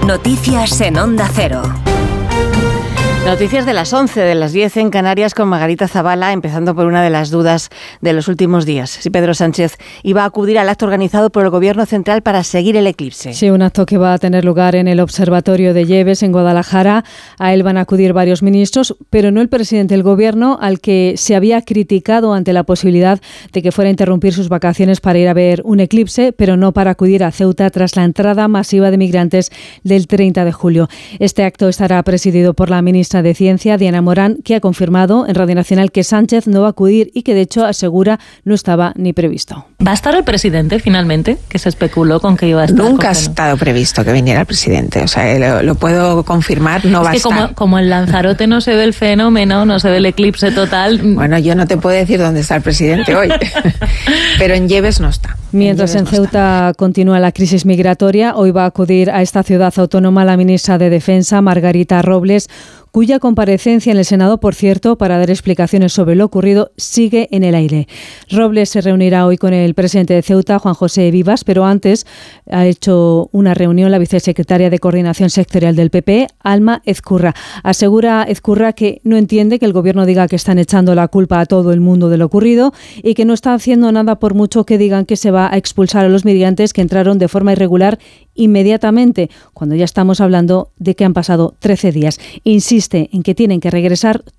Noticias en Onda Cero. Noticias de las 11, de las 10 en Canarias con Margarita Zavala, empezando por una de las dudas de los últimos días. Si Pedro Sánchez iba a acudir al acto organizado por el Gobierno Central para seguir el eclipse. Sí, un acto que va a tener lugar en el Observatorio de Lleves, en Guadalajara. A él van a acudir varios ministros, pero no el presidente del Gobierno, al que se había criticado ante la posibilidad de que fuera a interrumpir sus vacaciones para ir a ver un eclipse, pero no para acudir a Ceuta tras la entrada masiva de migrantes del 30 de julio. Este acto estará presidido por la ministra de Ciencia, Diana Morán, que ha confirmado en Radio Nacional que Sánchez no va a acudir y que de hecho asegura no estaba ni previsto. ¿Va a estar el presidente finalmente? Que se especuló con que iba a estar. Nunca ha estado previsto que viniera el presidente, o sea, lo puedo confirmar, no va a estar. Como en Lanzarote no se ve el fenómeno, no se ve el eclipse total. Bueno, yo no te puedo decir dónde está el presidente hoy, pero en Lleves no está. Mientras en Ceuta continúa la crisis migratoria, hoy va a acudir a esta ciudad autónoma la ministra de Defensa, Margarita Robles, cuya comparecencia en el Senado, por cierto, para dar explicaciones sobre lo ocurrido, sigue en el aire. Robles se reunirá hoy con el presidente de Ceuta, Juan José Vivas, pero antes ha hecho una reunión la vicesecretaria de Coordinación Sectorial del PP, Alma Ezcurra. Asegura Ezcurra que no entiende que el Gobierno diga que están echando la culpa a todo el mundo de lo ocurrido y que no está haciendo nada por mucho que digan que se va a expulsar a los migrantes que entraron de forma irregular inmediatamente, cuando ya estamos hablando de que han pasado 13 días. Insiste en que tienen que regresar